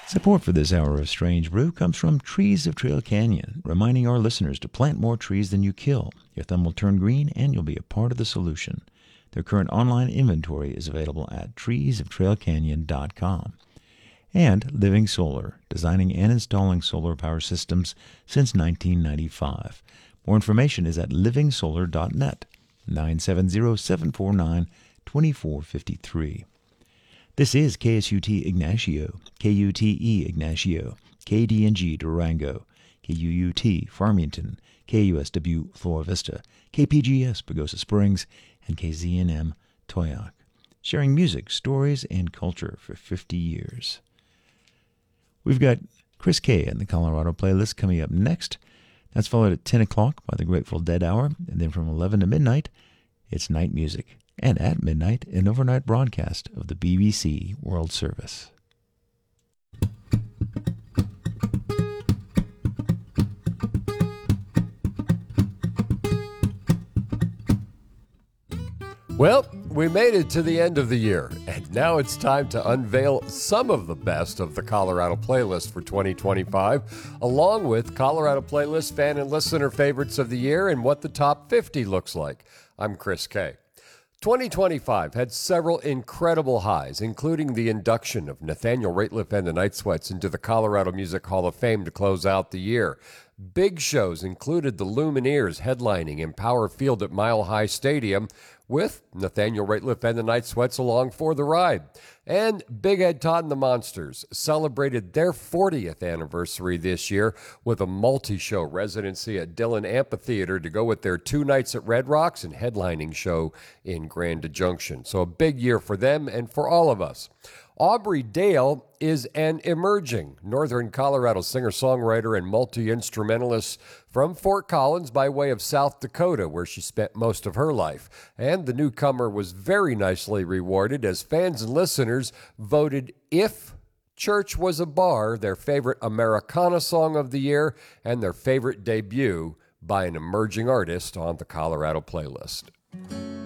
Support for this hour of Strange Brew comes from Trees of Trail Canyon, reminding our listeners to plant more trees than you kill. Your thumb will turn green and you'll be a part of the solution. Their current online inventory is available at treesoftrailcanyon.com. And Living Solar, designing and installing solar power systems since 1995. More information is at livingsolar.net, 970-749-2453. This is KSUT Ignacio, KUTE Ignacio, KDNG Durango, KUUT Farmington, KUSW Flora Vista, KPGS Pagosa Springs, and KZNM Toyac, sharing music, stories, and culture for 50 years. We've got Chris K. and the Colorado Playlist coming up next. That's followed at 10 o'clock by the Grateful Dead Hour, and then from 11 to midnight, it's Night Music. And at midnight, an overnight broadcast of the BBC World Service. Well, we made it to the end of the year, and now it's time to unveil some of the best of the Colorado Playlist for 2025, along with Colorado Playlist fan and listener favorites of the year and what the top 50 looks like. I'm Chris K. 2025 had several incredible highs, including the induction of Nathaniel Rateliff and the Night Sweats into the Colorado Music Hall of Fame to close out the year. Big shows included the Lumineers headlining Empower Field at Mile High Stadium, with Nathaniel Rateliff and the Night Sweats along for the ride. And Big Ed Todd and the Monsters celebrated their 40th anniversary this year with a multi-show residency at Dillon Amphitheater to go with their 2 nights at Red Rocks and headlining show in Grand Junction. So a big year for them and for all of us. Aubrey Dale is an emerging Northern Colorado singer-songwriter and multi-instrumentalist from Fort Collins by way of South Dakota, where she spent most of her life. And the newcomer was very nicely rewarded as fans and listeners voted If Church Was a Bar their favorite Americana song of the year and their favorite debut by an emerging artist on the Colorado Playlist.